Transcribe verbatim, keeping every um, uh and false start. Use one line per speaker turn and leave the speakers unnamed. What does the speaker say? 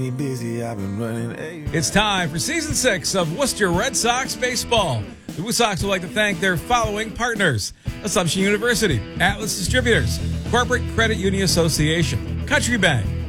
Busy, I've been running.
It's time for season six of Worcester Red Sox baseball. The Woo Sox would like to thank their following partners: Assumption University, Atlas Distributors, Corporate Credit Union Association, Country Bank,